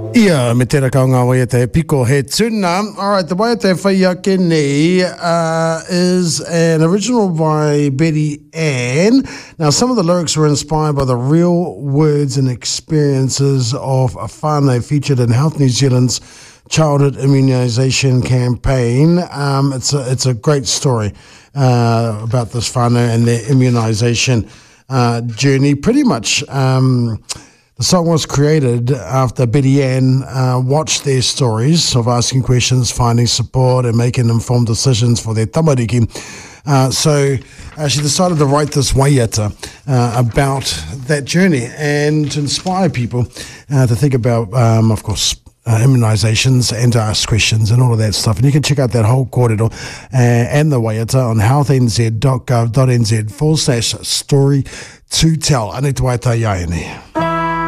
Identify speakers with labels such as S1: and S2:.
S1: Ia, me tērā kaunga waiate piko he tuna. All right, the waiate whaiake nei is an original by Betty Ann. Now, some of the lyrics were inspired by the real words and experiences of a whānau featured in Health New Zealand's childhood immunisation campaign. It's a great story about this whānau and their immunisation journey. Pretty much... the song was created after Betty Ann watched their stories of asking questions, finding support and making informed decisions for their tamariki. So she decided to write this waiata about that journey and to inspire people to think about, of course, immunisations and to ask questions and all of that stuff. And you can check out that whole kōrero and the waiata on healthnz.gov.nz/story to tell. Ane te waiata iai nei.